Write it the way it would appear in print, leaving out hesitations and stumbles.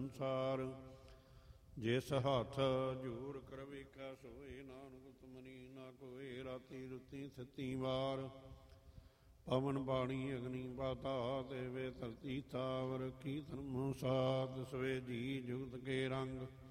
ਸੰਸਾਰ। ਜਿਸ ਹੱਥ ਜੂਰ ਕਰ ਵੇਖਿਆ ਸੋਏ, ਨਾਨਕ ਤੁਮਨੀ ਨਾ ਕੋਏ। ਰਾਤੀ ਰੁੱਤੀ ਸੱਤੀ ਵਾਰ ਪਵਨ ਬਾਣੀ ਅਗਨੀ ਬਾਤਾ, ਦੇਵੇ ਧਰਤੀ ਤਾਵਰ ਕੀ ਧਰਮ ਸਾਧ। ਸਵੇ ਜੀ ਜੁਗਤ ਕੇ ਰੰਗ